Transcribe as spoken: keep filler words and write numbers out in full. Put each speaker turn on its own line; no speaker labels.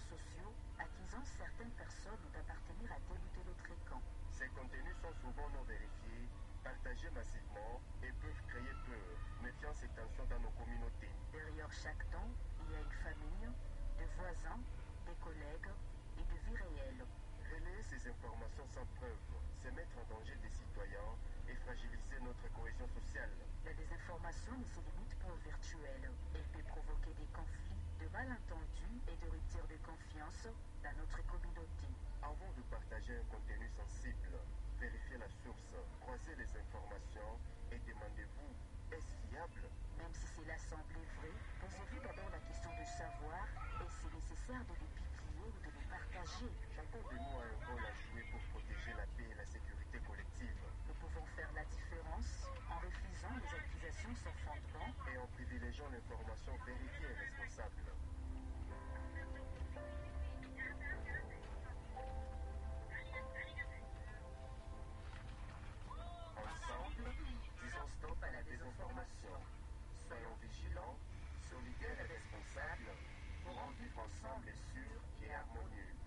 sociaux accusant certaines personnes d'appartenir à tel ou tel autre camp.
Ces contenus sont souvent non vérifiés, partagés massivement et peuvent créer peur, méfiance et tension dans nos communautés.
Derrière chaque don, il y a une famille, des voisins, des collègues et de vie réelle.
Relayer ces informations sans preuve, c'est mettre en danger des citoyens et fragiliser notre cohésion sociale.
La désinformation ne se limite pas au virtuel. Elle peut provoquer des conflits, de malentendus et de rupture de confiance dans notre communauté.
Avant de partager un contenu sensible, vérifiez la source, croisez les informations et demandez-vous, est-ce fiable?
Même si cela semble vrai, posez-vous d'abord la question de savoir est-ce nécessaire de le publier ou de le partager.
Chacun de nous a un rôle à jouer pour protéger la paix et la sécurité collective.
Nous pouvons faire la différence en refusant les accusations sans fondement
et en privilégiant l'information vérifiée et responsable. Ensemble, disons stop à la désinformation. Soyons vigilants, solidaires et responsables pour en vivre ensemble sûr et harmonieux.